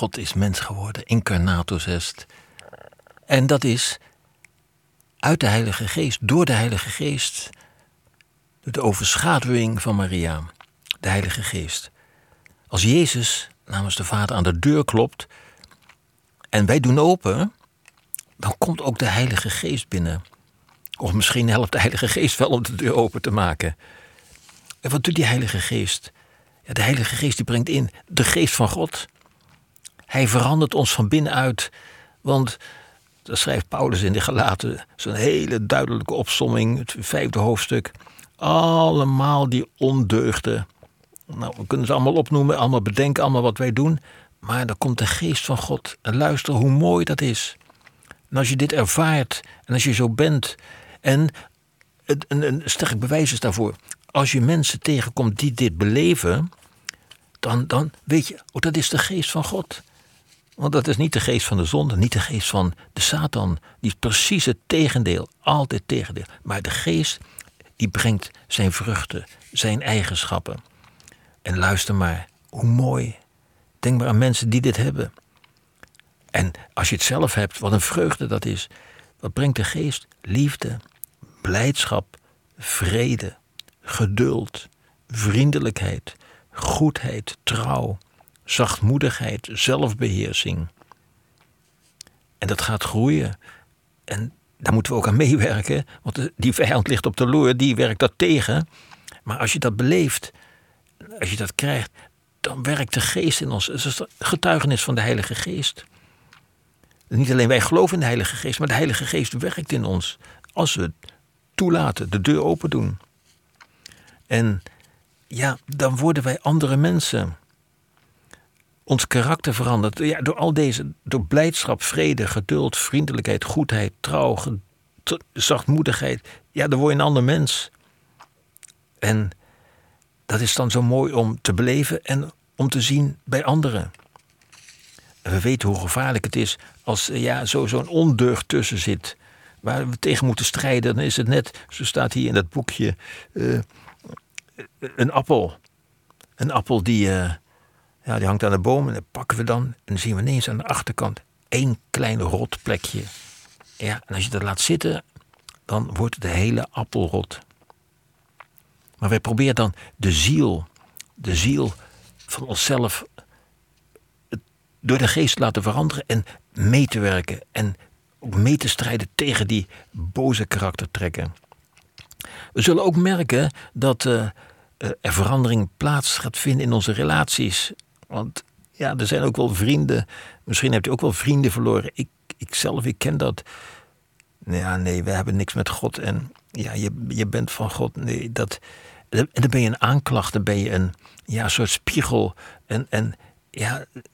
God is mens geworden, incarnatus est. En dat is uit de Heilige Geest, door de Heilige Geest, door de overschaduwing van Maria, de Heilige Geest. Als Jezus namens de Vader aan de deur klopt en wij doen open, dan komt ook de Heilige Geest binnen. Of misschien helpt de Heilige Geest wel om de deur open te maken. En wat doet die Heilige Geest? Ja, de Heilige Geest die brengt in de Geest van God. Hij verandert ons van binnenuit. Want, dat schrijft Paulus in de Galaten, zo'n hele duidelijke opsomming, het 5e hoofdstuk. Allemaal die ondeugden. Nou, we kunnen ze allemaal opnoemen, allemaal bedenken, allemaal wat wij doen. Maar dan komt de Geest van God. En luister hoe mooi dat is. En als je dit ervaart, en als je zo bent, en een sterk bewijs is daarvoor. Als je mensen tegenkomt die dit beleven, dan weet je, dat is de Geest van God. Want dat is niet de geest van de zonde, niet de geest van de Satan. Die is precies het tegendeel, altijd tegendeel. Maar de Geest, die brengt zijn vruchten, zijn eigenschappen. En luister maar, hoe mooi. Denk maar aan mensen die dit hebben. En als je het zelf hebt, wat een vreugde dat is. Wat brengt de Geest? Liefde, blijdschap, vrede, geduld, vriendelijkheid, goedheid, trouw, zachtmoedigheid, zelfbeheersing. En dat gaat groeien. En daar moeten we ook aan meewerken. Want die vijand ligt op de loer, die werkt dat tegen. Maar als je dat beleeft, als je dat krijgt, dan werkt de Geest in ons. Het is het getuigenis van de Heilige Geest. Niet alleen wij geloven in de Heilige Geest, maar de Heilige Geest werkt in ons. Als we het toelaten, de deur open doen. En ja, dan worden wij andere mensen. Ons karakter verandert. Ja, door al deze, door blijdschap, vrede, geduld, vriendelijkheid, goedheid, trouw, zachtmoedigheid. Ja, dan word je een ander mens. En dat is dan zo mooi om te beleven en om te zien bij anderen. En we weten hoe gevaarlijk het is als zo'n ondeugd tussen zit. Waar we tegen moeten strijden, dan is het net, zo staat hier in dat boekje, een appel. Een appel die hangt aan de boom en dat pakken we dan. En dan zien we ineens aan de achterkant 1 klein rot plekje. Ja, en als je dat laat zitten, dan wordt de hele appel rot. Maar wij proberen dan de ziel van onszelf door de Geest te laten veranderen en mee te werken. En ook mee te strijden tegen die boze karaktertrekken. We zullen ook merken dat er verandering plaats gaat vinden in onze relaties. Want ja, er zijn ook wel vrienden. Misschien hebt u ook wel vrienden verloren. Ik ken dat. Nee, we hebben niks met God. En ja, je bent van God. Nee, en dan ben je een aanklacht. Dan ben je een soort spiegel. En